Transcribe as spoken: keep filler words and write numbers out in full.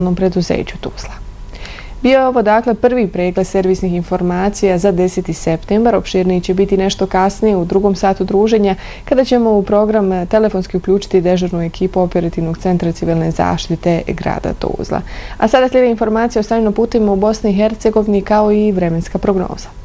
preduzeću Tuzla. Bio je ovo dakle prvi pregled servisnih informacija za deseti septembar. Opširniji će biti nešto kasnije u drugom satu druženja kada ćemo u program telefonski uključiti dežurnu ekipu Operativnog centra civilne zaštite grada Tuzla. A sada slijede informacije o stanju na putima u Bosni i Hercegovini kao i vremenska prognoza.